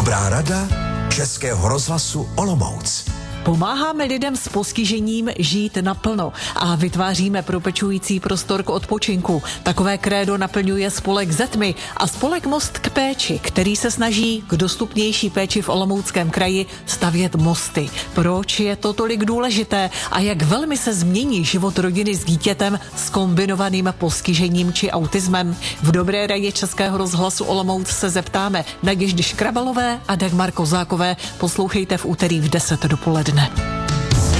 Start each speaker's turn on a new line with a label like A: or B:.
A: Dobrá rada Českého rozhlasu Olomouc.
B: Pomáháme lidem s postižením žít naplno a vytváříme propečující prostor k odpočinku. Takové krédo naplňuje spolek Zetmy a spolek Most k péči, který se snaží k dostupnější péči v Olomouckém kraji stavět mosty. Proč je to tolik důležité a jak velmi se změní život rodiny s dítětem s kombinovaným postižením či autismem? V Dobré radě Českého rozhlasu Olomouc se zeptáme Naděždy Škrabalové a Dagmar Kozákové. Poslouchejte v úterý v 10 dopoledne.